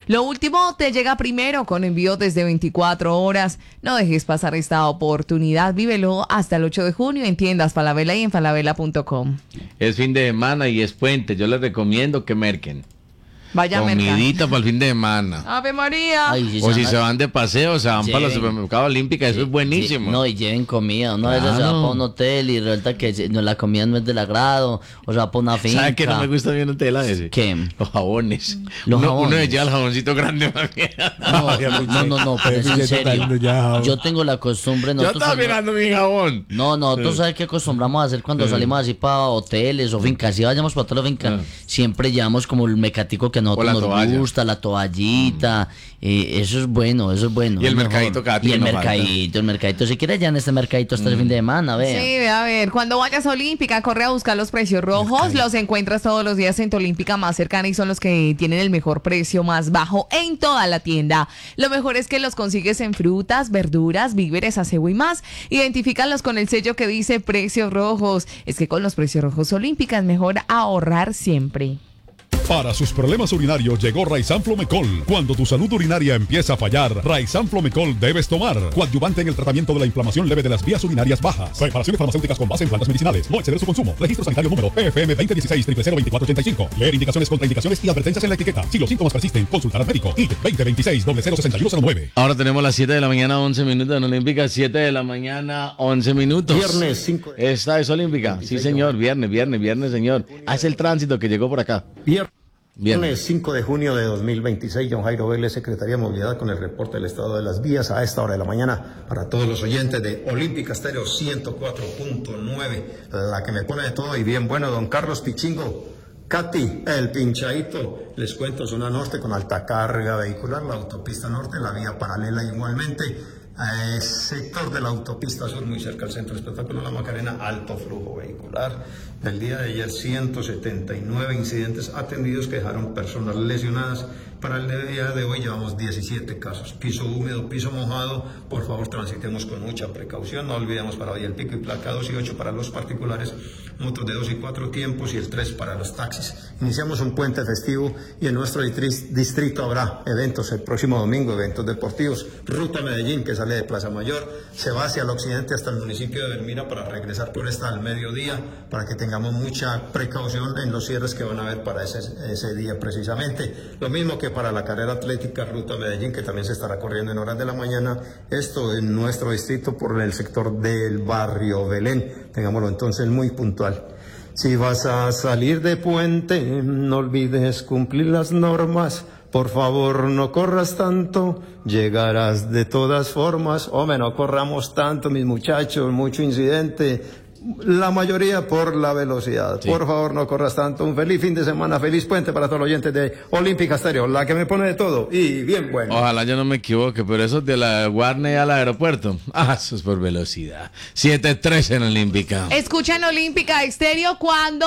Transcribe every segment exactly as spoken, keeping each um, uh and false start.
Lo último te llega primero con envío desde veinticuatro horas. No dejes pasar esta oportunidad. Vívelo hasta el ocho de junio en tiendas Falabella y en falabella punto com. Es fin de semana y es puente. Yo les recomiendo que merquen. Vaya comidita para el fin de semana. ¡Ave María! Ay, si O si van- se van de paseo, se van Lleven. para los supermercados Olímpica, eso es buenísimo. Sí, no, y lleven comida. Uno a veces se va Claro. para un hotel y resulta que se- no, la comida no es del agrado, o se va para una finca. ¿Sabe qué no me gusta bien un tela ese? ¿Qué? Los jabones. Los uno, jabones. uno le lleva el jaboncito grande más bien. No, no, no, no, pero es en serio. Yo tengo la costumbre. Yo nosotros estaba sal- mirando mi jabón. No, nosotros sabes qué acostumbramos a hacer cuando Sí. salimos así para hoteles o fincas. Si vayamos para toda la finca, Sí. siempre llevamos como el mecatico que a nosotros la nos toalla. gusta, la toallita. eh, eso es bueno, eso es bueno. Y el es mejor. mercadito, Katy, Y que el no falta. mercadito, el mercadito. Si quieres ya en este mercadito hasta el fin de semana, Sí, vea. ve a ver, cuando vayas a Olímpica, corre a buscar los precios rojos. Los encuentras todos los días en tu Olímpica más cercana y son los que tienen el mejor precio más bajo en toda la tienda. Lo mejor es que los consigues en frutas, verduras, víveres, aseo y más. Identifícalos con el sello que dice precios rojos. Es que con los precios rojos Olímpica es mejor ahorrar siempre. Para sus problemas urinarios llegó Raizan Flomecol. Cuando tu salud urinaria empieza a fallar, Raizan Flomecol debes tomar. Coadyuvante en el tratamiento de la inflamación leve de las vías urinarias bajas. Preparaciones farmacéuticas con base en plantas medicinales. No exceder su consumo. Registro sanitario número P F M veinte dieciséis cero cero veinticuatro ochenta y cinco. Leer indicaciones, contraindicaciones y advertencias en la etiqueta. Si los síntomas persisten, consultar al médico. I D veinte veintiséis cero cero sesenta y uno cero nueve. Ahora tenemos las siete de la mañana, once minutos en Olímpica. siete de la mañana, once minutos. Viernes cinco de- Esta es Olímpica. Sí, señor. Viernes, viernes, viernes, señor. Ah, es el tránsito que llegó por acá. Viernes Viernes. cinco de junio de dos mil veintiséis, John Jairo Vélez, Secretaría de Movilidad, con el reporte del estado de las vías a esta hora de la mañana para todos los oyentes de Olímpica Estéreo ciento cuatro punto nueve, la que me pone de todo y bien bueno, don Carlos Pichingo. Katy, el pinchadito, les cuento, zona norte con alta carga vehicular, la autopista norte, la vía paralela igualmente. Eh, sector de la autopista sur, muy cerca al centro de espectáculo La Macarena, alto flujo vehicular. El día de ayer ciento setenta y nueve incidentes atendidos que dejaron personas lesionadas. Para el día de hoy llevamos diecisiete casos. Piso húmedo, piso mojado, por favor transitemos con mucha precaución. No olvidemos para hoy el pico y placa dos y ocho para los particulares, motos de dos y cuatro tiempos y el tres para los taxis. Iniciamos un puente festivo y en nuestro distri- distrito habrá eventos el próximo domingo, eventos deportivos. Ruta Medellín, que sale de Plaza Mayor, se va hacia el occidente hasta el municipio de Belmira para regresar por esta al mediodía, para que tengamos mucha precaución en los cierres que van a haber para ese, ese día precisamente. Lo mismo que para la carrera atlética Ruta Medellín, que también se estará corriendo en horas de la mañana, esto en nuestro distrito por el sector del barrio Belén. Tengámoslo entonces muy puntual. Si vas a salir de puente, no olvides cumplir las normas. Por favor, no corras tanto, llegarás de todas formas. Hombre, no corramos tanto, mis muchachos, mucho incidente. La mayoría por la velocidad. Sí. Por favor, no corras tanto. Un feliz fin de semana, feliz puente para todos los oyentes de Olímpica Estéreo, la que me pone de todo y bien bueno. Ojalá yo no me equivoque, pero eso de la Warner al aeropuerto. Ah, eso es por velocidad. siete tres en Olímpica. Escucha en Olímpica Estéreo cuando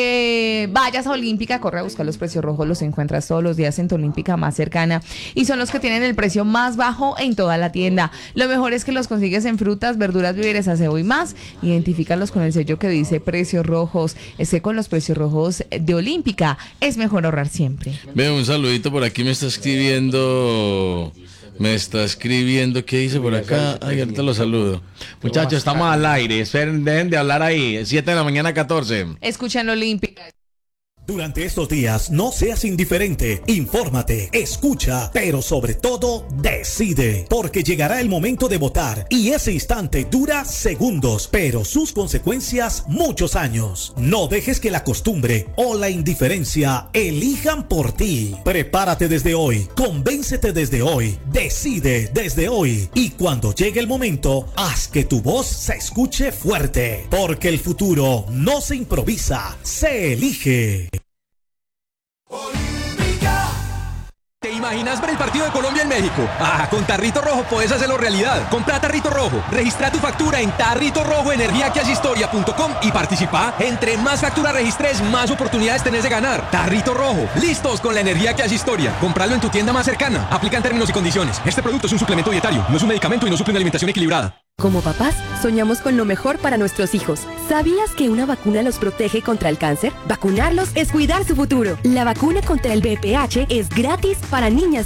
eh, vayas a Olímpica, corre a buscar los precios rojos, los encuentras todos los días en tu Olímpica más cercana y son los que tienen el precio más bajo en toda la tienda. Lo mejor es que los consigues en frutas, verduras, víveres, aseo y más. Identifícalos con el sello que dice precios rojos. Es que con los precios rojos de Olímpica es mejor ahorrar siempre. Veo un saludito por aquí, me está escribiendo. Me está escribiendo, ¿qué dice por acá? Ay, ahorita lo saludo. Muchachos, estamos al aire. Esperen, dejen de hablar ahí. siete de la mañana, catorce. Escucha en Olímpica. Durante estos días, no seas indiferente, infórmate, escucha, pero sobre todo, decide, porque llegará el momento de votar y ese instante dura segundos, pero sus consecuencias muchos años. No dejes que la costumbre o la indiferencia elijan por ti. Prepárate desde hoy, convéncete desde hoy, decide desde hoy y cuando llegue el momento, haz que tu voz se escuche fuerte, porque el futuro no se improvisa, se elige. ¿Te imaginas ver el partido de Colombia en México? Ah, con Tarrito Rojo puedes hacerlo realidad. Compra Tarrito Rojo, registra tu factura en Tarrito Rojo energía que hace historia punto com y participa. Entre más facturas registres, más oportunidades tenés de ganar. Tarrito Rojo, listos con la energía que hace historia. Compralo en tu tienda más cercana. Aplican términos y condiciones. Este producto es un suplemento dietario, no es un medicamento y no suple una alimentación equilibrada. Como papás, soñamos con lo mejor para nuestros hijos. ¿Sabías que una vacuna los protege contra el cáncer? Vacunarlos es cuidar su futuro. La vacuna contra el V I H es gratis para niñas